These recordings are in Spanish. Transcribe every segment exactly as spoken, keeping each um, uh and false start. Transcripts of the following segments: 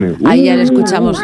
Ahí ya le escuchamos.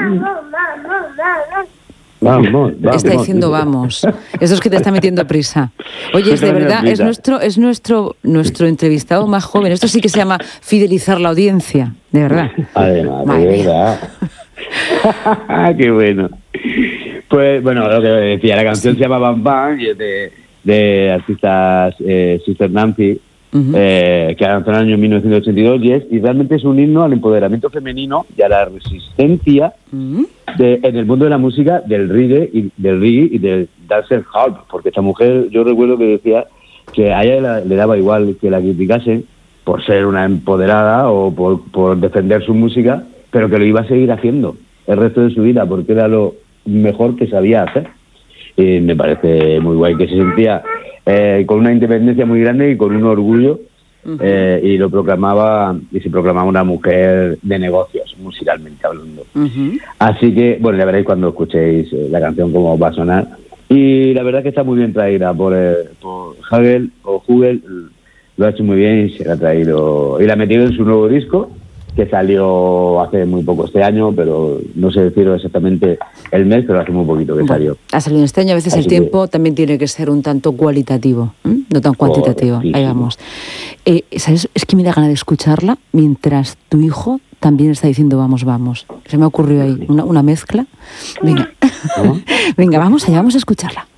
Vamos, vamos. Está diciendo vamos. Eso es que te está metiendo prisa. Oye, es de verdad, es nuestro, es nuestro, nuestro entrevistado más joven. Esto sí que se llama fidelizar la audiencia, de verdad. Además, de verdad. Qué bueno. Pues bueno, lo que decía, la canción sí se llama Bam Bam y es de, de artistas eh, Sister Nancy, uh-huh. eh, que lanzó en el año mil novecientos ochenta y dos y, es, y realmente es un himno al empoderamiento femenino y a la resistencia uh-huh. de, en el mundo de la música del reggae y del reggae y del dancehall, porque esta mujer, yo recuerdo que decía que a ella la, le daba igual que la criticasen por ser una empoderada o por, por defender su música, pero que lo iba a seguir haciendo el resto de su vida porque era lo mejor que sabía hacer. Y me parece muy guay que se sentía eh, con una independencia muy grande y con un orgullo uh-huh. eh, y lo proclamaba y se proclamaba una mujer de negocios musicalmente hablando. Uh-huh. Así que bueno, ya veréis cuando escuchéis eh, la canción cómo va a sonar y la verdad que está muy bien traída por, eh, por Hagel o Hugel, lo ha hecho muy bien y se la ha traído y la ha metido en su nuevo disco que salió hace muy poco este año, pero no sé decir exactamente el mes, pero hace muy poquito que bueno, salió. Ha salido este año, a veces Así el tiempo que... también tiene que ser un tanto cualitativo, ¿eh? No tan cuantitativo. Ahí vamos. Eh, ¿Sabes? Es que me da ganas de escucharla mientras tu hijo también está diciendo vamos, vamos. Se me ocurrió ahí una, una mezcla. Venga, ¿no? Venga, vamos allá, vamos a escucharla.